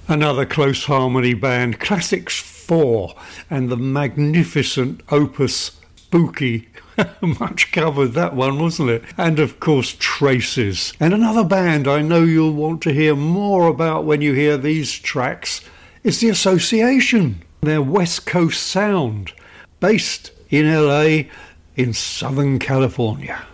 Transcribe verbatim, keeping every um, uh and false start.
Another close harmony band, Classics four, and the magnificent Opus Spooky. Much covered, that one, wasn't it? And of course Traces. And another band I know you'll want to hear more about when you hear these tracks is The Association. Their West Coast sound, based in L A in Southern California.